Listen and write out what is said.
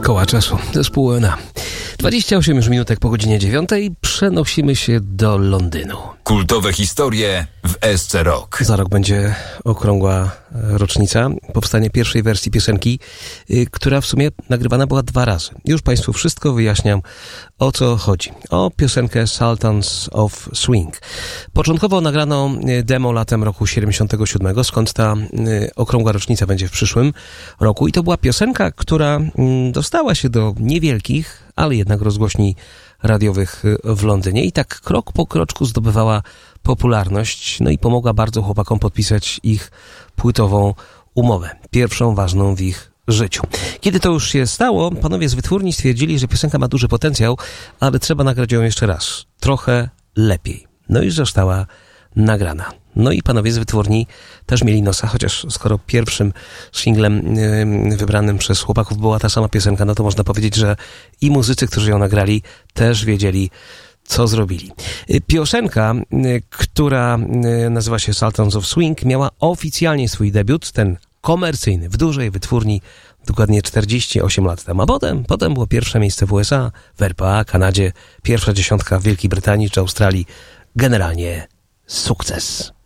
Koła czasu. Zespół UNA. 28 już minutek po godzinie 9 przenosimy się do Londynu. Kultowe historie w SC Rock. Za rok będzie okrągła rocznica powstania pierwszej wersji piosenki, która w sumie nagrywana była 2 razy. Już Państwu wszystko wyjaśniam, o co chodzi. O piosenkę Sultans of Swing. Początkowo nagrano demo latem roku 77, skąd ta okrągła rocznica będzie w przyszłym roku. I to była piosenka, która dostała się do niewielkich, ale jednak rozgłośni radiowych w Londynie i tak krok po kroczku zdobywała popularność, no i pomogła bardzo chłopakom podpisać ich płytową umowę, pierwszą ważną w ich życiu. Kiedy to już się stało, panowie z wytwórni stwierdzili, że piosenka ma duży potencjał, ale trzeba nagrać ją jeszcze raz, trochę lepiej. No i została nagrana. No i panowie z wytwórni też mieli nosa, chociaż skoro pierwszym singlem wybranym przez chłopaków była ta sama piosenka, no to można powiedzieć, że i muzycy, którzy ją nagrali, też wiedzieli, co zrobili. Piosenka, która nazywa się Sultans of Swing, miała oficjalnie swój debiut, ten komercyjny, w dużej wytwórni, dokładnie 48 lat temu. A potem było pierwsze miejsce w USA, w RPA, Kanadzie, pierwsza dziesiątka w Wielkiej Brytanii czy Australii. Generalnie sukces.